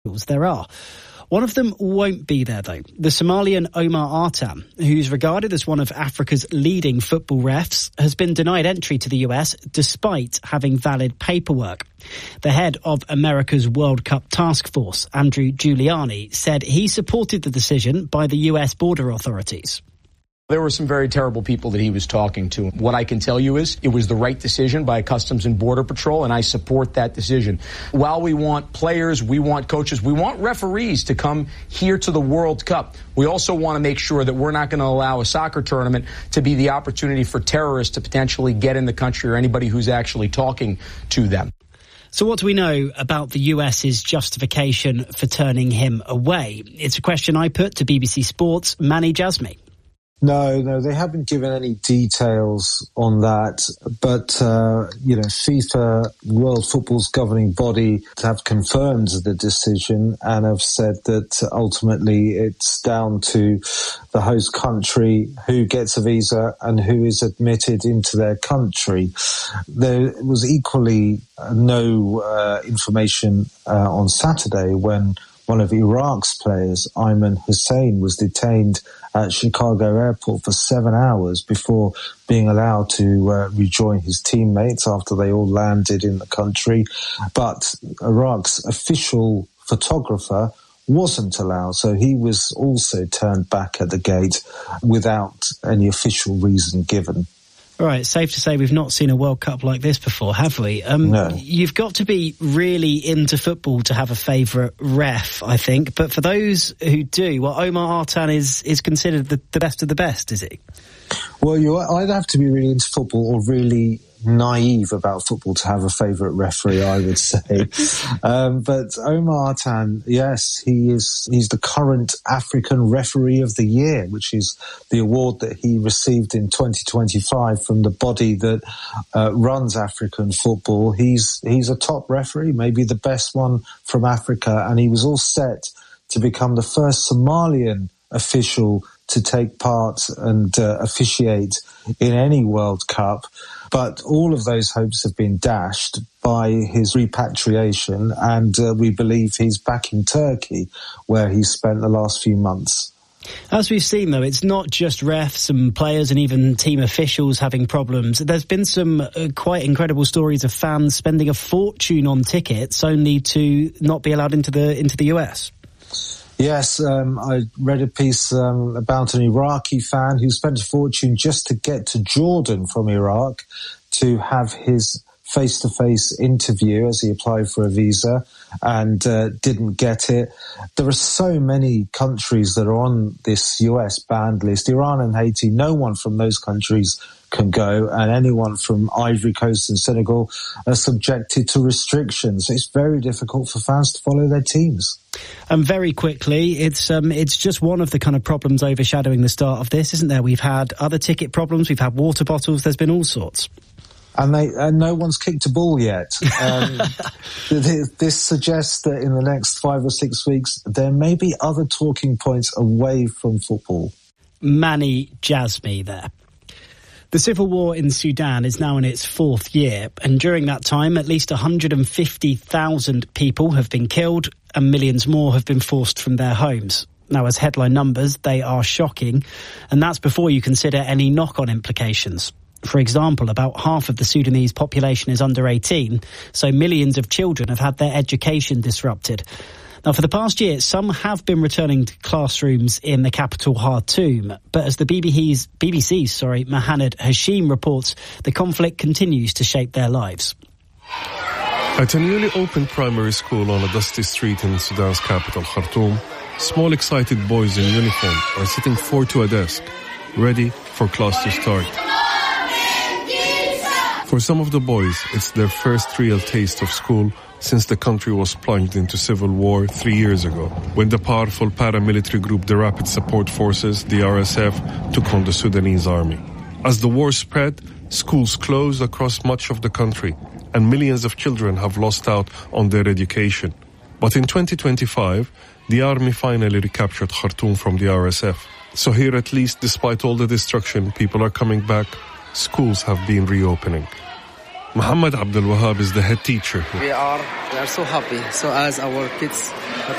there are. One of them won't be there, though. The Somalian Omar Artan, who's regarded as one of Africa's leading football refs, has been denied entry to the US despite having valid paperwork. The head of America's World Cup Task Force, Andrew Giuliani, said he supported the decision by the US border authorities. There were some very terrible people that he was talking to. What I can tell you is it was the right decision by Customs and Border Patrol, and I support that decision. While we want players, we want coaches, we want referees to come here to the World Cup, we also want to make sure that we're not going to allow a soccer tournament to be the opportunity for terrorists to potentially get in the country or anybody who's actually talking to them. So what do we know about the US's justification for turning him away? It's a question I put to BBC Sports' Mani Jazmi. No, they haven't given any details on that. But, FIFA, World Football's governing body, have confirmed the decision and have said that ultimately it's down to the host country who gets a visa and who is admitted into their country. There was equally no information on Saturday when one of Iraq's players, Ayman Hussein, was detained at Chicago Airport for 7 hours before being allowed to rejoin his teammates after they all landed in the country. But Iraq's official photographer wasn't allowed, so he was also turned back at the gate without any official reason given. All right, safe to say we've not seen a World Cup like this before, have we? No. You've got to be really into football to have a favourite ref, I think. But for those who do, well, Omar Artan is considered the best of the best, is he? Well, you either have to be really into football or really naive about football to have a favourite referee, I would say. But Omar Artan, yes, he's the current African Referee of the Year, which is the award that he received in 2025 from the body that runs African football. He's a top referee, maybe the best one from Africa, and he was all set to become the first Somalian official to take part and officiate in any World Cup. But all of those hopes have been dashed by his repatriation, and we believe he's back in Turkey, where he's spent the last few months. As we've seen, though, it's not just refs and players and even team officials having problems. There's been some quite incredible stories of fans spending a fortune on tickets only to not be allowed into the US. Yes, I read a piece about an Iraqi fan who spent a fortune just to get to Jordan from Iraq to have his face-to-face interview as he applied for a visa and didn't get it. There are so many countries that are on this US banned list. Iran and Haiti, no one from those countries can go, and anyone from Ivory Coast and Senegal are subjected to restrictions. It's very difficult for fans to follow their teams. And very quickly, it's just one of the kind of problems overshadowing the start of this, isn't there? We've had other ticket problems, we've had water bottles, there's been all sorts. And no one's kicked a ball yet. This suggests that in the next 5 or 6 weeks, there may be other talking points away from football. Mani Jazmi there. The civil war in Sudan is now in its 4th year, and during that time, at least 150,000 people have been killed and millions more have been forced from their homes. Now, as headline numbers, they are shocking, and that's before you consider any knock-on implications. For example, about half of the Sudanese population is under 18, so millions of children have had their education disrupted. Now, for the past year, some have been returning to classrooms in the capital Khartoum, but as the BBC's Mohamed Hashim reports, the conflict continues to shape their lives. At a newly opened primary school on a dusty street in Sudan's capital, Khartoum, small excited boys in uniform are sitting 4 to a desk, ready for class to start. For some of the boys, it's their first real taste of school since the country was plunged into civil war 3 years ago, when the powerful paramilitary group, the Rapid Support Forces, the RSF, took on the Sudanese army. As the war spread, schools closed across much of the country, and millions of children have lost out on their education. But in 2025, the army finally recaptured Khartoum from the RSF. So here, at least, despite all the destruction, people are coming back. Schools have been reopening. Muhammad Abdul Wahab is the head teacher. We are so happy. So as our kids